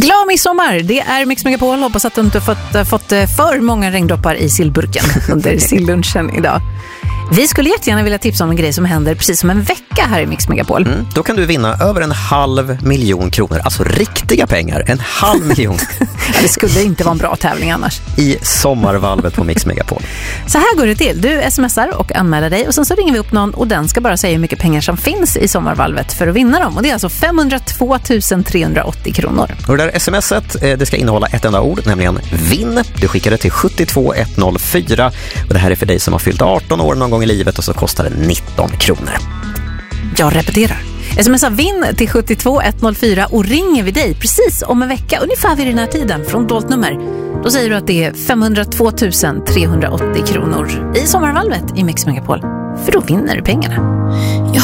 Glad midsommar! Det är Mix Megapol. Hoppas att du inte fått för många regndroppar i sillburken under sillunchen idag. Vi skulle jättegärna vilja tipsa om en grej som händer precis om en vecka här i Mix Megapol. Då kan du vinna över 500 000 kronor. Alltså riktiga pengar, 500 000. Det skulle inte vara en bra tävling annars. I sommarvalvet på Mix Megapol. Så här går det till. Du smsar och anmäler dig och sen så ringer vi upp någon och den ska bara säga hur mycket pengar som finns i sommarvalvet för att vinna dem. Och det är alltså 502 380 kronor. Och det där smset, det ska innehålla ett enda ord, nämligen vinn. Du skickar det till 72104 och det här är för dig som har fyllt 18 år någon gång i livet och så kostar det 19 kronor. Jag repeterar. Smsa vinn till 72104 och ringer vi dig precis om en vecka, ungefär vid den här tiden, från dolt nummer. Då säger du att det är 502 380 kronor i sommarvalvet i Mix Megapol. För då vinner du pengarna.